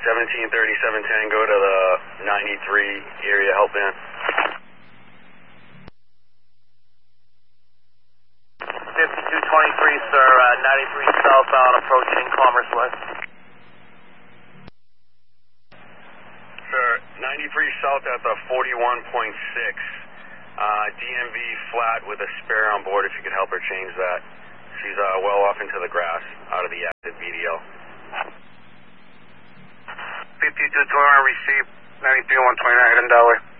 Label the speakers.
Speaker 1: 1737 Tango to the 93 area help in.
Speaker 2: 5223, sir, 93 southbound approaching Commerce West.
Speaker 1: Sir, 93 south at the 41.6. DMV flat with a spare on board if you could help her change that. She's well off into the grass out of the active VDL.
Speaker 2: 5221 received 93 129 heading Delaware.